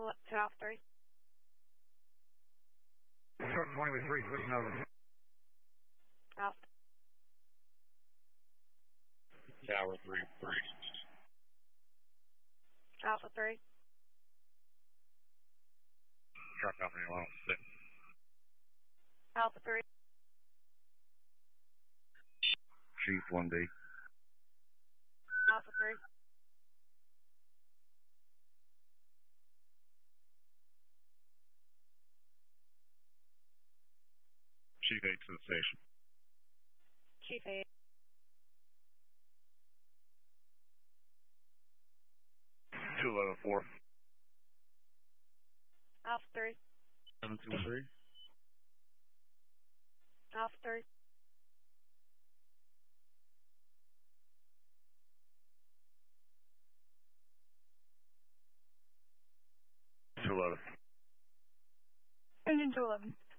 to Alpha 3. Short 20 with 3, switching over. Alpha. Tower 3. Alpha 3. Truck company alone, 6. Alpha 3. Chief 1D. Alpha 3. Chief 8 to the station. Chief 8. Two level 4. Alpha 3. 723. Alpha 3. Two level. Engine 211.